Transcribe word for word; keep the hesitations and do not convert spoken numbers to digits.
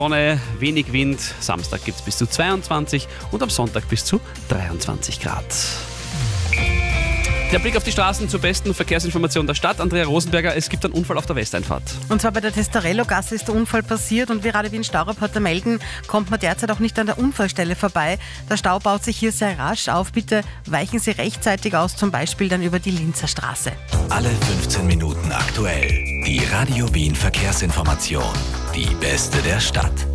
Sonne, wenig Wind. Samstag gibt es bis zu zweiundzwanzig und am Sonntag bis zu dreiundzwanzig Grad. Der Blick auf die Straßen zur besten Verkehrsinformation der Stadt. Andrea Rosenberger, es gibt einen Unfall auf der Westeinfahrt. Und zwar bei der Testarello-Gasse ist der Unfall passiert und wie Radio Wien Staureporter melden, kommt man derzeit auch nicht an der Unfallstelle vorbei. Der Stau baut sich hier sehr rasch auf. Bitte weichen Sie rechtzeitig aus, zum Beispiel dann über die Linzer Straße. Alle fünfzehn Minuten aktuell. Die Radio Wien Verkehrsinformation. Die beste der Stadt.